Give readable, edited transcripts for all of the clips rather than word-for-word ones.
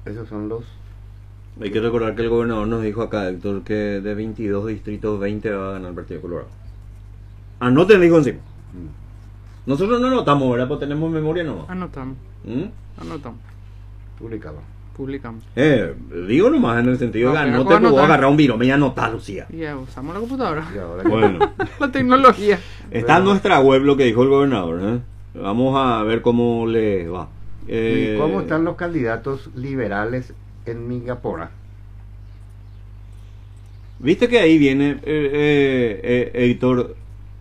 Esos son los... Hay que recordar que el gobernador nos dijo acá, Héctor, que de 22 distritos 20 va a ganar el Partido Colorado. Anoten, dijo encima. Nosotros no anotamos, ¿verdad? Pues tenemos memoria nomás. Anotamos. ¿Mm? Anotamos. Publicamos. Digo nomás en el sentido No, de pero anote, puedo pues voy a anotar. agarrar un virome y anotar, Lucía. Y ya usamos la computadora. Y ahora Bueno, La tecnología. está en nuestra web lo que dijo el gobernador, ¿eh? Vamos a ver cómo le va. ¿Y cómo están los candidatos liberales en Mingapora? Viste que ahí viene, Héctor,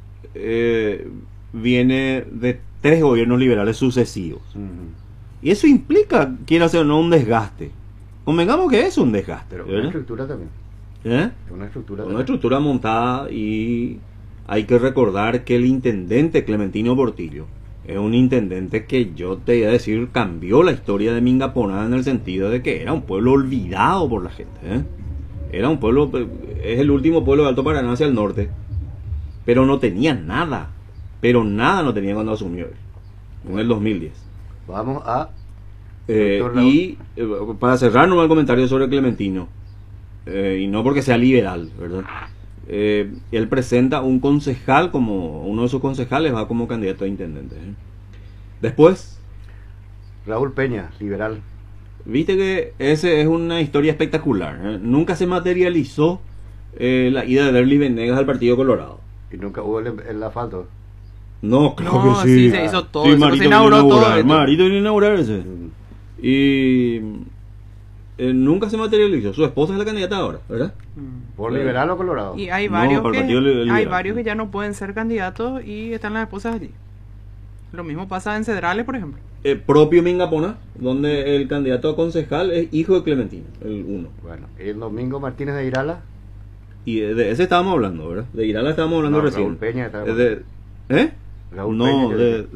viene de 3 gobiernos liberales sucesivos. Y eso implica, quiera o no, un desgaste. Convengamos que es un desgaste. Pero ¿verdad? una estructura también. ¿Eh? Una estructura Una también. estructura montada, y hay que recordar que el intendente Clementino Portillo es un intendente que yo te iba a decir cambió la historia de Mingapona en el sentido de que era un pueblo olvidado por la gente, ¿eh? Era un pueblo, es el último pueblo de Alto Paraná hacia el norte, pero no tenía nada, pero nada no tenía cuando asumió él, en el 2010. Vamos a... Y para cerrar nomás el comentario sobre Clementino, y no porque sea liberal, ¿verdad? Él presenta un concejal, como uno de sus concejales va como candidato a intendente, ¿eh? Después, Raúl Peña, liberal. viste que ese es una historia espectacular, ¿eh? Nunca se materializó la ida de Derly Venegas al Partido Colorado. Y nunca hubo el asfalto. No, claro No, que sí. sí, se hizo todo. Sí, Eso Marito se inauguró vino a todo. inaugurar, Marito vino a inaugurar ese. Mm. Y nunca se materializó. Su esposa es la candidata ahora, ¿verdad? ¿Por liberal o colorado? Y hay No, varios, para el que, Partido Liberal. hay varios que ya no pueden ser candidatos y están las esposas allí. Lo mismo pasa en Cedrales, por ejemplo. Propio Mingapona, donde el candidato a concejal es hijo de Clementino, el uno. Bueno, el Domingo Martínez de Irala. Y de ese estábamos hablando, ¿verdad? De Irala estábamos hablando No, recién. Raúl Peña estábamos ¿Eh? Raúl No, Peña,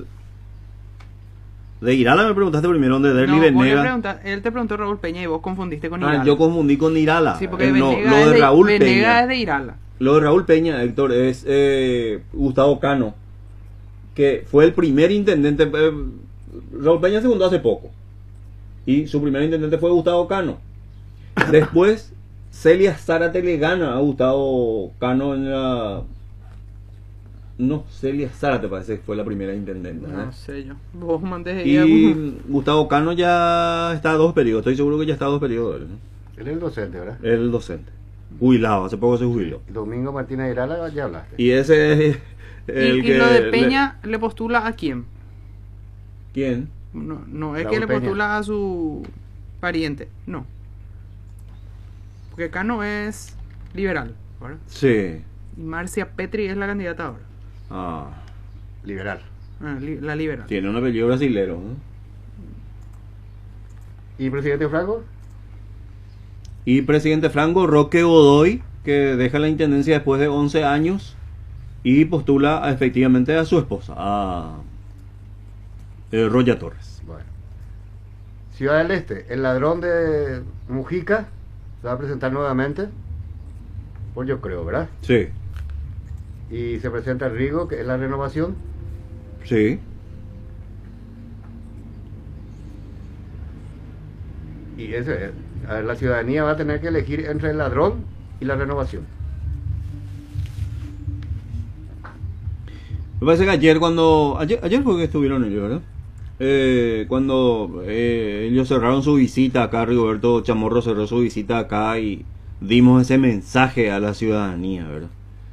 de Irala me preguntaste primero, donde Derly No, vos le Venegas. preguntaste, él te preguntó Raúl Peña y vos confundiste con Irala. Yo confundí con Irala. Sí, porque No, Venegas, lo es de Raúl Venegas Peña. es de Irala. Lo de Raúl Peña, Héctor, es Gustavo Cano, que fue el primer intendente. Raúl Peña se fundó hace poco, y su primer intendente fue Gustavo Cano. Después Celia Zárate le gana a Gustavo Cano en la... No, Celia Zárate parece que fue la primera intendente, ¿eh? No sé yo. Vos mandés Y Gustavo Cano ya está a 2 periodos, estoy seguro que ya está a 2 periodos, ¿no? Él es el docente, ¿verdad? El docente, jubilado, hace poco se jubiló. Domingo Martínez de Irala, ya hablaste. Y ese es el y que... lo de Peña le postula a quién? ¿Quién? No es Raúl que le Peña. postula a su pariente, no. Porque Cano es liberal, ¿verdad? Sí. Y Marcia Petri es la candidata ahora. Ah, Liberal. La liberal. tiene un apellido brasilero, ¿no? ¿Y presidente Franco? Y presidente Franco, Roque Godoy, que deja la intendencia después de 11 años y postula efectivamente a su esposa, a Roya Torres. Bueno. Ciudad del Este, el ladrón de Mujica se va a presentar nuevamente. Pues yo creo, ¿verdad? Sí, Y se presenta el Rigo, que es la renovación. sí. Y ese es. A ver, la ciudadanía va a tener que elegir entre el ladrón y la renovación. Me parece que ayer fue que estuvieron ellos, ¿verdad? Cuando ellos cerraron su visita acá, Rigoberto Chamorro cerró su visita acá y dimos ese mensaje a la ciudadanía, ¿verdad?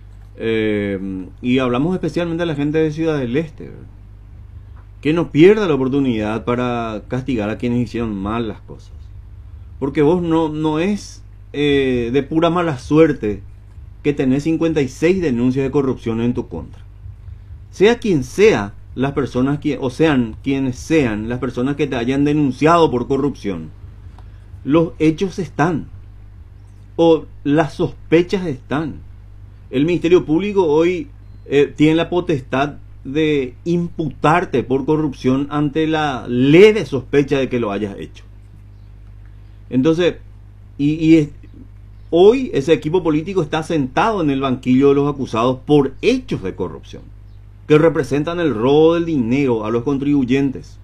Y hablamos especialmente a la gente de Ciudad del Este, ¿verdad? Que no pierda la oportunidad para castigar a quienes hicieron mal las cosas. Porque vos no es de pura mala suerte que tenés 56 denuncias de corrupción en tu contra. Sea quien sea las personas o sean quienes sean las personas que te hayan denunciado por corrupción, los hechos están, o las sospechas están. El Ministerio Público hoy tiene la potestad de imputarte por corrupción ante la leve sospecha de que lo hayas hecho. Entonces, hoy ese equipo político está sentado en el banquillo de los acusados por hechos de corrupción, que representan el robo del dinero a los contribuyentes.